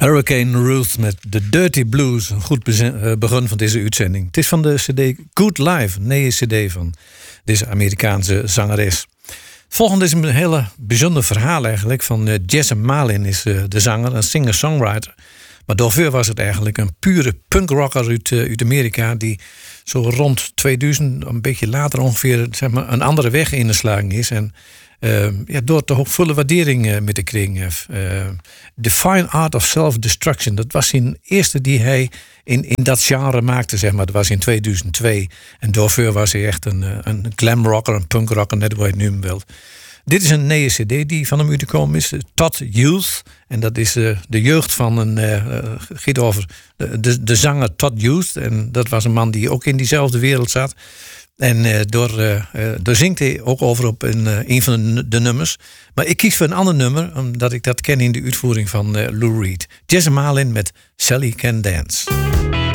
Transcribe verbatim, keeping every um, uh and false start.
Hurricane Ruth met The Dirty Blues. Een goed begin van deze uitzending. Het is van de cd Good Life, een nieuwe cd van deze Amerikaanse zangeres. Volgende is een hele bijzonder verhaal eigenlijk. Van uh, Jesse Malin is uh, de zanger, een singer-songwriter. Maar daarvoor was het eigenlijk een pure punkrocker uit, uh, uit Amerika... die zo rond tweeduizend, een beetje later ongeveer... zeg maar, een andere weg ingeslagen is... En Uh, ja, door toch ook volle waardering uh, met te krijgen. Uh, The Fine Art of Self-Destruction. Dat was zijn eerste die hij in, in dat genre maakte, zeg maar. Dat was in tweeduizend twee. En daarvoor was hij echt een, een glamrocker, een punkrocker, net wat je het noemen wilt. Dit is een nieuwe cd die van hem uitgekomen is. Todd Youth. En dat is uh, de jeugd van een... Uh, gaat over de, de, de zanger Todd Youth. En dat was een man die ook in diezelfde wereld zat. En uh, door, uh, uh, daar zingt hij ook over op een, uh, een van de, de nummers. Maar ik kies voor een ander nummer, omdat ik dat ken in de uitvoering van uh, Lou Reed. Jesse Malin met Sally Can Dance.